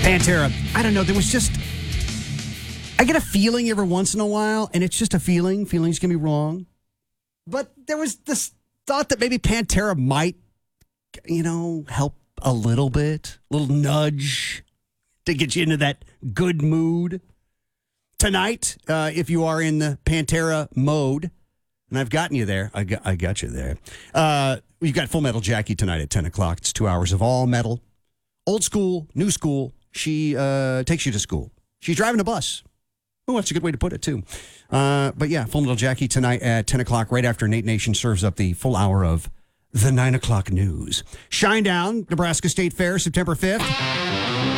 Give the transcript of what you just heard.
Pantera. I don't know. There was just... I get a feeling every once in a while, and it's just a feeling. Feelings can be wrong. But there was this thought that maybe Pantera might, help a little bit. A little nudge to get you into that good mood. Tonight, if you are in the Pantera mode, and I've gotten you there. I got you there. We've got Full Metal Jackie tonight at 10 o'clock. It's 2 hours of all metal. Old school, new school. She takes you to school. She's driving a bus. Oh, that's a good way to put it, too. But yeah, Full Metal Jackie tonight at 10 o'clock, right after Nate Nation serves up the full hour of the 9 o'clock news. Shinedown, Nebraska State Fair, September 5th.